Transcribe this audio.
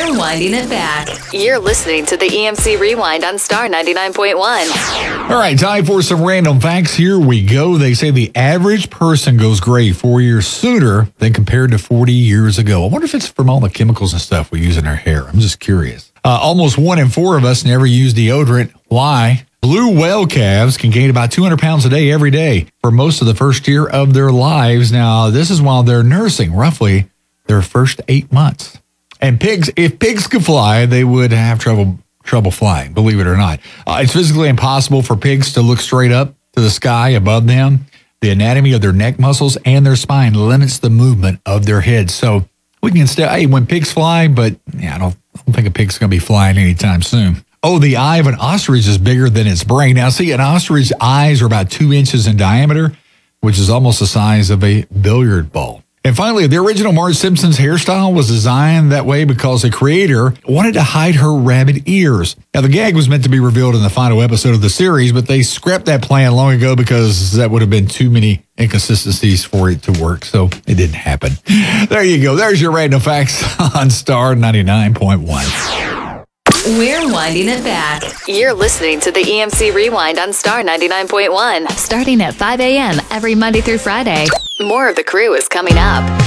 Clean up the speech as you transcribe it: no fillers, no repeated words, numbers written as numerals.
We're winding it back. You're listening to the EMC Rewind on Star 99.1. All right, time for some random facts. Here we go. They say the average person goes gray 4 years sooner than compared to 40 years ago. I wonder if it's from all the chemicals and stuff we use in our hair. I'm just curious. Almost 1 in 4 of us never use deodorant. Why? Blue whale calves can gain about 200 pounds a day every day for most of the first year of their lives. Now, this is while they're nursing roughly their first 8 months. And pigs, if pigs could fly, they would have trouble flying, believe it or not. It's physically impossible for pigs to look straight up to the sky above them. The anatomy of their neck muscles and their spine limits the movement of their heads. So we can still, when pigs fly, but I don't think a pig's going to be flying anytime soon. Oh, the eye of an ostrich is bigger than its brain. Now, see, an ostrich's eyes are about 2 inches in diameter, which is almost the size of a billiard ball. And finally, the original Marge Simpson's hairstyle was designed that way because the creator wanted to hide her rabbit ears. Now, the gag was meant to be revealed in the final episode of the series, but they scrapped that plan long ago because that would have been too many inconsistencies for it to work, so it didn't happen. There you go. There's your random facts on Star 99.1. We're winding it back. You're listening to the EMC Rewind on Star 99.1. Starting at 5 a.m. every Monday through Friday. More of the crew is coming up.